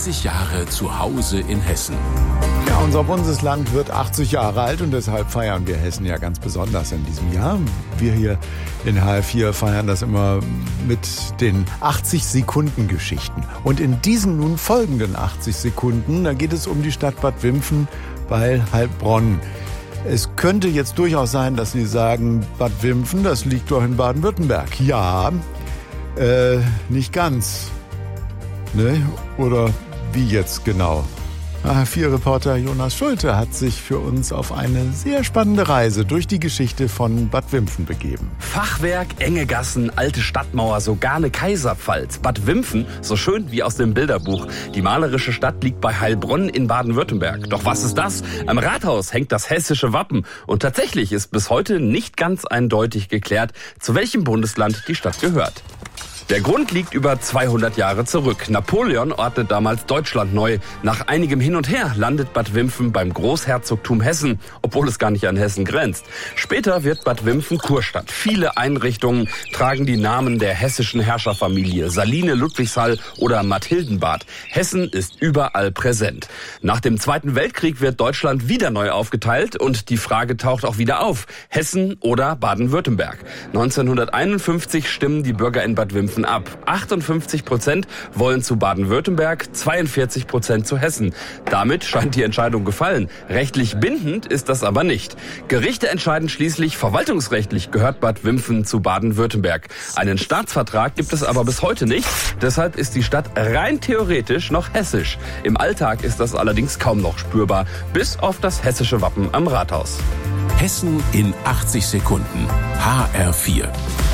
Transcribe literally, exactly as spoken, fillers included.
achtzig Jahre zu Hause in Hessen. Ja, unser Bundesland wird achtzig Jahre alt und deshalb feiern wir Hessen ja ganz besonders in diesem Jahr. Wir hier in H R vier feiern das immer mit den achtzig-Sekunden-Geschichten. Und in diesen nun folgenden achtzig Sekunden, da geht es um die Stadt Bad Wimpfen bei Heilbronn. Es könnte jetzt durchaus sein, dass Sie sagen, Bad Wimpfen, das liegt doch in Baden-Württemberg. Ja, äh, nicht ganz. Ne? Oder wie jetzt genau? H R vier Reporter Jonas Schulte hat sich für uns auf eine sehr spannende Reise durch die Geschichte von Bad Wimpfen begeben. Fachwerk, enge Gassen, alte Stadtmauer, sogar eine Kaiserpfalz. Bad Wimpfen, so schön wie aus dem Bilderbuch. Die malerische Stadt liegt bei Heilbronn in Baden-Württemberg. Doch was ist das? Am Rathaus hängt das hessische Wappen. Und tatsächlich ist bis heute nicht ganz eindeutig geklärt, zu welchem Bundesland die Stadt gehört. Der Grund liegt über zweihundert Jahre zurück. Napoleon ordnet damals Deutschland neu. Nach einigem Hin und Her landet Bad Wimpfen beim Großherzogtum Hessen, obwohl es gar nicht an Hessen grenzt. Später wird Bad Wimpfen Kurstadt. Viele Einrichtungen tragen die Namen der hessischen Herrscherfamilie, Saline, Ludwigshall oder Mathildenbad. Hessen ist überall präsent. Nach dem Zweiten Weltkrieg wird Deutschland wieder neu aufgeteilt und die Frage taucht auch wieder auf: Hessen oder Baden-Württemberg? neunzehnhunderteinundfünfzig stimmen die Bürger in Bad Wimpfen ab. achtundfünfzig Prozent wollen zu Baden-Württemberg, zweiundvierzig Prozent zu Hessen. Damit scheint die Entscheidung gefallen. Rechtlich bindend ist das aber nicht. Gerichte entscheiden schließlich, verwaltungsrechtlich gehört Bad Wimpfen zu Baden-Württemberg. Einen Staatsvertrag gibt es aber bis heute nicht. Deshalb ist die Stadt rein theoretisch noch hessisch. Im Alltag ist das allerdings kaum noch spürbar, bis auf das hessische Wappen am Rathaus. Hessen in achtzig Sekunden. H R vier.